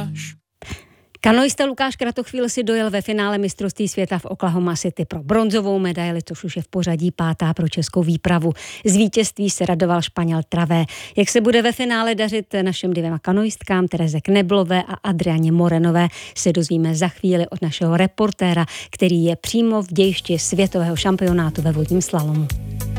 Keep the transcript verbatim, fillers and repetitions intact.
máš. Kanoista Lukáš Kratochvíl si dojel ve finále mistrovství světa v Oklahoma City pro bronzovou medaili, což už je v pořadí pátá pro českou výpravu. Z vítězství se radoval Španěl Travé. Jak se bude ve finále dařit našim dvěma kanoistkám, Tereze Kneblové a Adrianě Morenové, se dozvíme za chvíli od našeho reportéra, který je přímo v dějišti světového šampionátu ve vodním slalomu.